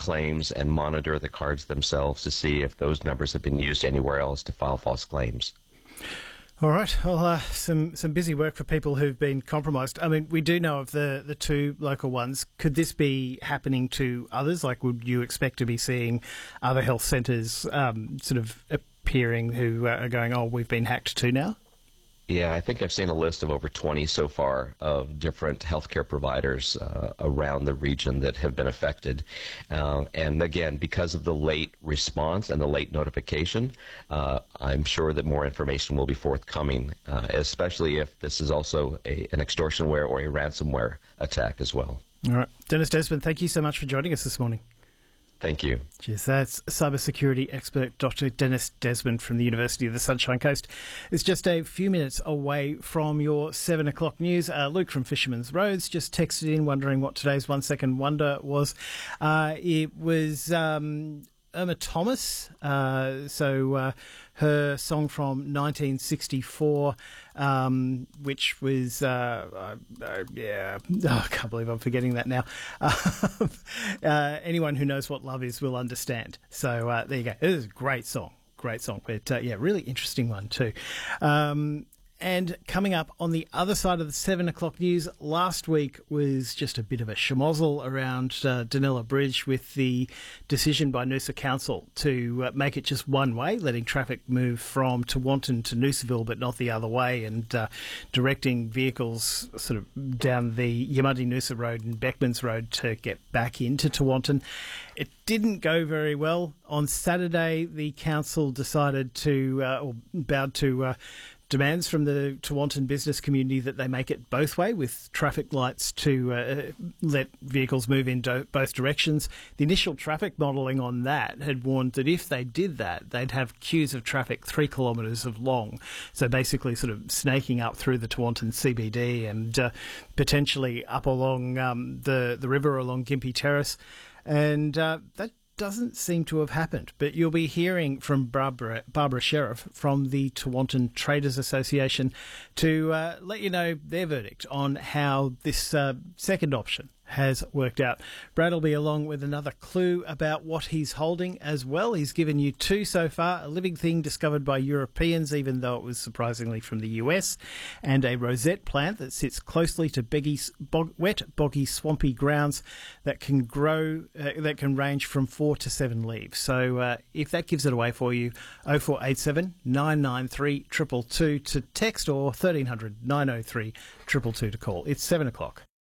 claims and monitor the cards themselves to see if those numbers have been used anywhere else to file false claims. All right. Well, some busy work for people who've been compromised. I mean, we do know of the two local ones. Could this be happening to others? Like, would you expect to be seeing other health centres sort of appearing who are going, oh, we've been hacked too now? Yeah, I think I've seen a list of over 20 so far of different healthcare providers around the region that have been affected. And again, because of the late response and the late notification, I'm sure that more information will be forthcoming, especially if this is also an extortionware or a ransomware attack as well. All right. Dennis Desmond, thank you so much for joining us this morning. Thank you. Cheers. That's cybersecurity expert Dr. Dennis Desmond from the University of the Sunshine Coast. It's just a few minutes away from your 7 o'clock news. Luke from Fisherman's Roads just texted in wondering what today's 1 second wonder was. It was Irma Thomas. Her song from 1964, which was, I can't believe I'm forgetting that now. Anyone who knows what love is will understand. So there you go. It is a great song. But really interesting one too. And coming up on the other side of the 7 o'clock news, last week was just a bit of a schmozzle around Dunella Bridge with the decision by Noosa Council to make it just one way, letting traffic move from Tewantin to Noosaville but not the other way, and directing vehicles sort of down the Yamundi Noosa Road and Beckmans Road to get back into Tewantin. It didn't go very well. On Saturday, the council decided to, bowed to demands from the Tewantin business community that they make it both way with traffic lights to let vehicles move in both directions. The initial traffic modelling on that had warned that if they did that, they'd have queues of traffic 3 kilometres of long. So basically sort of snaking up through the Tewantin CBD and potentially up along the river along Gympie Terrace. And that doesn't seem to have happened, but you'll be hearing from Barbara Sheriff from the Tewantin Traders Association to let you know their verdict on how this second option has worked out. Brad will be along with another clue about what he's holding as well. He's given you two so far: a living thing discovered by Europeans, even though it was surprisingly from the US, and a rosette plant that sits closely to wet, boggy, swampy grounds that can grow, that can range from 4 to 7 leaves. So if that gives it away for you, 0487 993 222 to text, or 1300 903 222 to call. It's 7 o'clock.